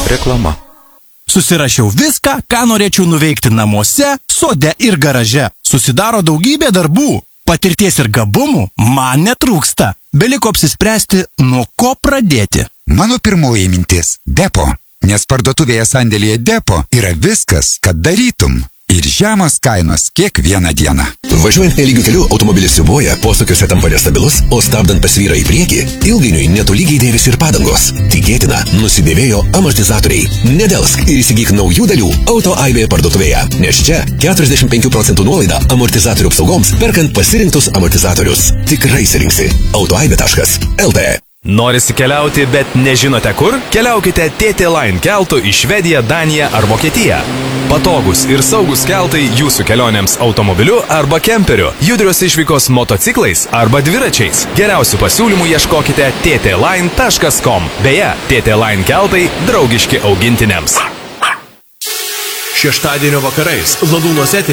Reklama. Susirašiau viską, ką norėčiau nuveikti namuose, sode ir garaže. Susidaro daugybė darbų. Patirties ir gabumų man netrūksta. Beliko apsispręsti, nuo ko pradėti. Mano pirmoji mintis – depo. Nes parduotuvėje sandėlyje depo yra viskas, kad darytum. Ir žemos kainos kiekvieną dieną. Važiuojant nelygiu keliu, automobilis siubuoja, posūkiuose tampa nestabilus, o stabdant pasvyra į priekį, ilgainiui netolygiai dėvisi ir padangos. Tikėtina, nusidėvėjo amortizatoriai. Nedelsk ir įsigyk naujų dalių AutoAibė parduotuvėje, nes čia 45% nuolaida amortizatorių apsaugoms, perkant pasirinktus amortizatorius. Tikrai įsirinksi. AutoAibė.lt. Norisi keliauti, bet nežinote kur? Keliaukite TT Line keltu į Švediją, Daniją ar Vokietiją. Patogus ir saugus keltai jūsų kelionėms automobiliu arba kemperiu, judrios išvykos motociklais arba dviračiais. Geriausių pasiūlymų ieškokite ttline.com. Beje, TT Line keltai draugiški augintiniams. Šeštadienio vakarais Ladūnuose